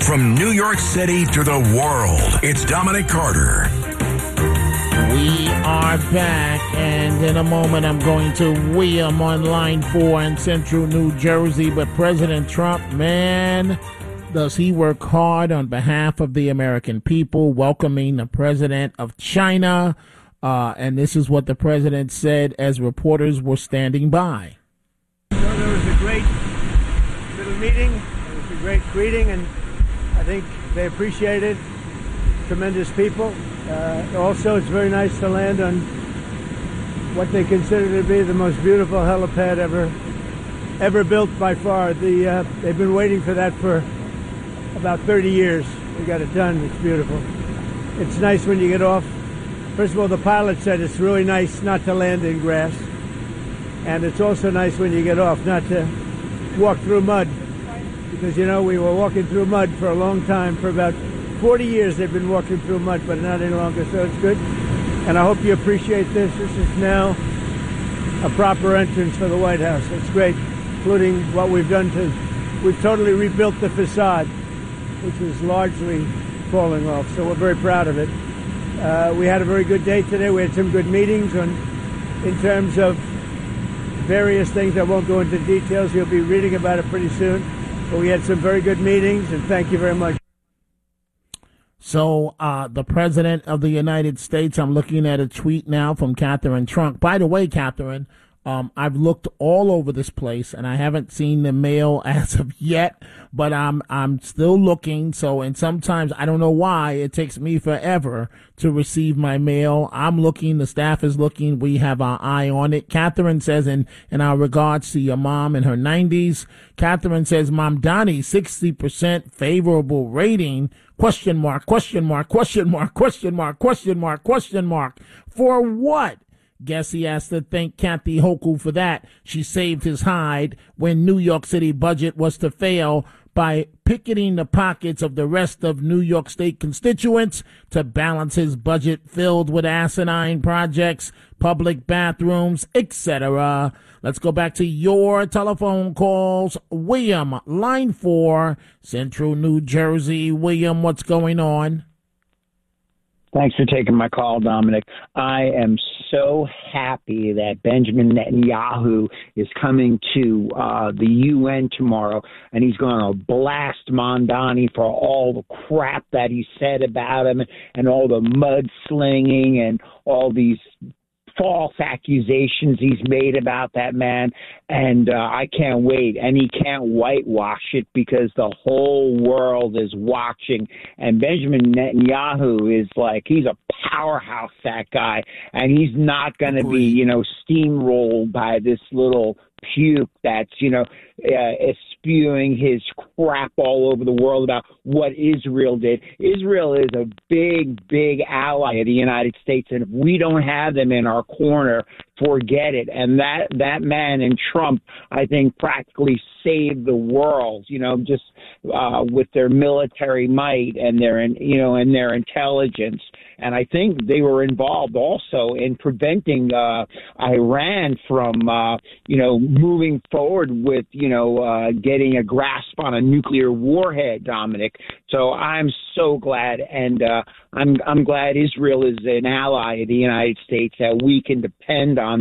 From New York City to the world, it's Dominic Carter. We are back, and in a moment I'm going to William on line 4 in central New Jersey. But President Trump, man, does he work hard on behalf of the American people, welcoming the president of China. And this is what the president said as reporters were standing by. So there was a great little meeting. It was a great greeting, and I think they appreciate it. Tremendous people. Also, it's very nice to land on what they consider to be the most beautiful helipad ever built by far. They've been waiting for that for about 30 years. We got it done. It's beautiful. It's nice when you get off. First of all, the pilot said it's really nice not to land in grass. And it's also nice when you get off not to walk through mud. Because, you know, we were walking through mud for a long time. For about 40 years they've been walking through mud, but not any longer, so it's good. And I hope you appreciate this. This is now a proper entrance for the White House. It's great, including what we've done we've totally rebuilt the facade, which was largely falling off, so we're very proud of it. We had a very good day today. We had some good meetings in terms of various things. I won't go into details. You'll be reading about it pretty soon. But we had some very good meetings, and thank you very much. So the President of the United States, I'm looking at a tweet now from Catherine Trunk. By the way, Catherine, I've looked all over this place, and I haven't seen the mail as of yet, but I'm still looking. So, and sometimes I don't know why it takes me forever to receive my mail. I'm looking. The staff is looking. We have our eye on it. Catherine says, in our regards to your mom in her 90s, Catherine says, Mom Donnie, 60% favorable rating. Question mark, question mark, question mark, question mark, question mark, question mark. For what? Guess he has to thank Kathy Hochul for that. She saved his hide when New York City budget was to fail by picketing the pockets of the rest of New York State constituents to balance his budget filled with asinine projects, public bathrooms, etc. Let's go back to your telephone calls. William, line 4, Central New Jersey. William, what's going on? Thanks for taking my call, Dominic. I am so happy that Benjamin Netanyahu is coming to the UN tomorrow, and he's going to blast Mondani for all the crap that he said about him and all the mudslinging and all these false accusations he's made about that man, and I can't wait. And he can't whitewash it because the whole world is watching. And Benjamin Netanyahu is like, he's a powerhouse, that guy, and he's not going to be, steamrolled by this little puke that's, spewing his crap all over the world about what Israel did. Israel is a big, big ally of the United States, and if we don't have them in our corner, forget it. And that man and Trump, I think, practically saved the world, just with their military might and their intelligence. And I think they were involved also in preventing Iran from, moving forward with, getting a grasp on a nuclear warhead, Dominic. So I'm so glad, and I'm glad Israel is an ally of the United States that we can depend